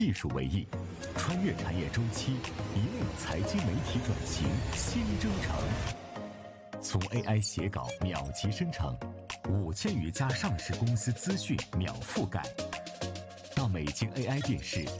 技术为翼，穿越产业周期，引领财经媒体转型新征程。从 AI 写稿秒级生成，5000余家上市公司资讯秒覆盖，到美京 AI 电视